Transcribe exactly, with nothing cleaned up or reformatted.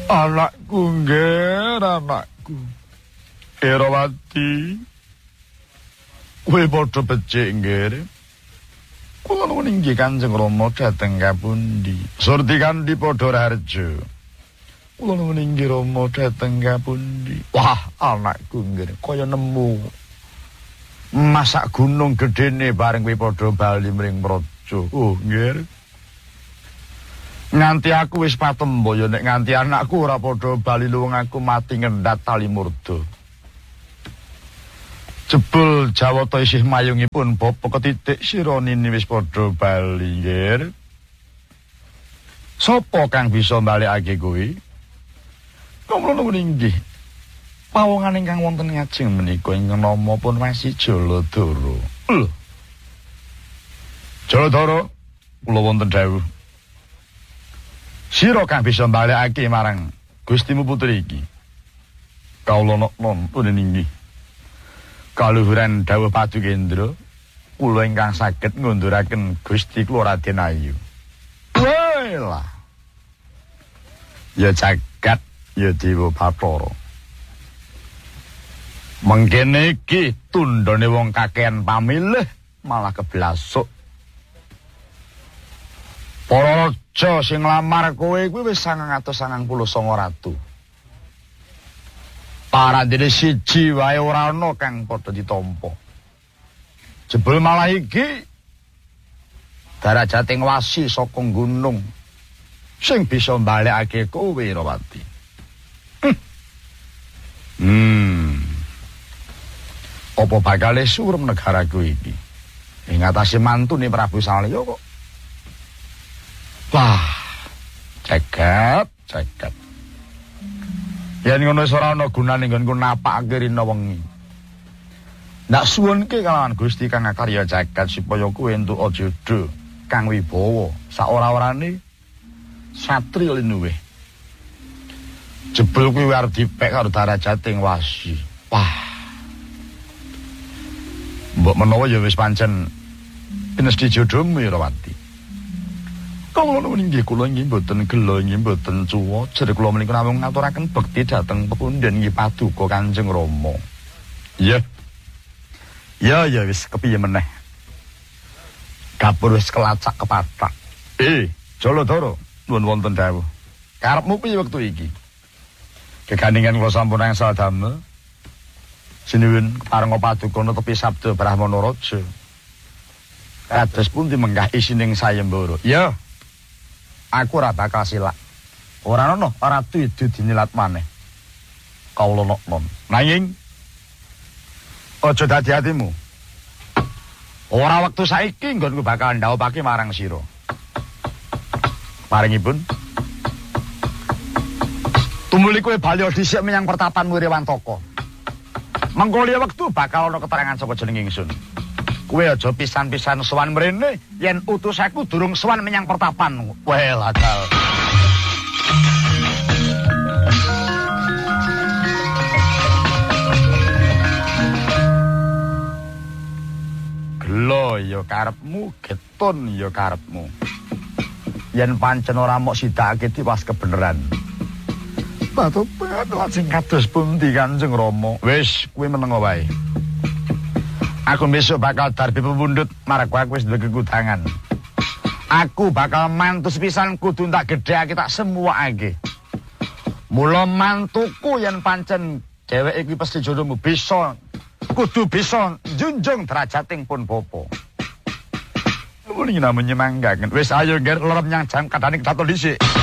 Anakku nggih, anakku. Erawati. Kowe padha becik nggih. Kula nuwun inggih Kanjeng Rama dhateng kapundi? Surti Kandi Padharjo. Kula nuwun inggih Rama dhateng kapundi? Wah, anakku nggih kaya nemu masak gunung gedene bareng kowe padha bali mring praja. Oh, nggih. Nganti aku wis patembo ya nek nganti anakku ora padha bali luwung aku mati ngendhat tali murda. Jebul Jawata isih mayungipun bapa ketitik siranine wis padha bali nggih. Sapa kang bisa mbalekake kowe? Kula nuwun inggih. Pawongan ingkang wonten ngajeng menika ingkang nama pun Wasi Jaladara. Lho. Jaladara kula wonten dawuh. Sira kang bisa mbalekake marang Gustimu putri iki. Kawula non nuwun inggih. Kaluhuran dawuh Padukendra, kula ingkang saged ngunduraken Gusti kula Raden Ayu. Walah. Ya jagat ya Dewa Bathara. Mengkene iki tundhone wong kakehan pamilih malah keblasuk. Para raja sing nglamar kowe kuwi wis sangang atus sangang puluh sanga ratu. Parandene siji wae ora ana kang padha ditampa. Jebul malah iki darajating Wasi saka gunung sing bisa mbalekake kowe Erawati. Hmm. Apa bakal surem negaraku iki? Ing atase mantune Prabu Salya kok. Wah. Jagat, jagat. Yen ngono wis ora ana gunane nggonku napakake rina wengi. Ndak suwunke kalawan Gusti kang karya jagat supaya kowe entuk ajodo kang wibawa sak ora-orane satri linuwih. Jebul kuwi arep dipek karo darajating Wasi. Wah. Mbok menawa ya wis pancen pinesti jodohmu Erawati. Kula nuwun inggih kula inggih mboten gelo inggih mboten cuwa jere kula menika namung ngaturaken bekti dhateng pepundhen inggih paduka Kanjeng Rama. Iya. Ya ya wis kepiye meneh. Gapur wis kelacak kepatak. Eh, Jaladara, nuwun wonten dawuh. Karepmu piye wektu iki? Gegandingan kula sampun angsal damel. Sinuwun parenga paduka netepi sabda Brahmana Raja. Kados pundi menggah isining sayembara? Ya. Aku ora bakal silak. Ora ana ratu itu dinilat maneh. Kawula non. Nanging aja dadi atimu. Ora wektu saiki nggonku bakal ndhawuhake marang sira. Paringipun tumuli kowe bali dhisik menyang pertapan Wirewantaka. Mengko liya wektu bakal ana keterangan saka jeneng ingsun. Kowe aja pisan-pisan sowan mrene yen utus aku durung sowan menyang pertapan. Well adal. Gelo ya karepmu, getun ya karepmu. Yen pancen ora mok sidakake tiwas kebeneran. Batu lajeng kados pundi Kanjeng Rama? Wis, kuwi meneng wae. Aku besok bakal darbi pepundhut marang aku wis duwe kekudangan. Aku bakal mantu sepisan kudu tak gedhekake tak semuake. Mula mantuku yen pancen dheweke iki pasti jodohmu bisa kudu bisa junjung derajating pun bapa. Nuwun iki namanya manggaken. Wis ayo ngger lorem nyang jam kadane kedaton dhisik.